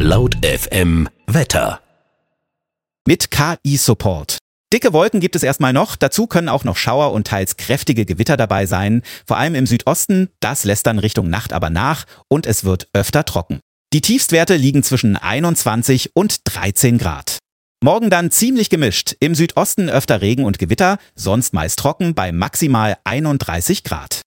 Laut FM Wetter. Mit KI-Support. Dicke Wolken gibt es erstmal noch, dazu können auch noch Schauer und teils kräftige Gewitter dabei sein. Vor allem im Südosten, das lässt dann Richtung Nacht aber nach und es wird öfter trocken. Die Tiefstwerte liegen zwischen 21 und 13 Grad. Morgen dann ziemlich gemischt, im Südosten öfter Regen und Gewitter, sonst meist trocken bei maximal 31 Grad.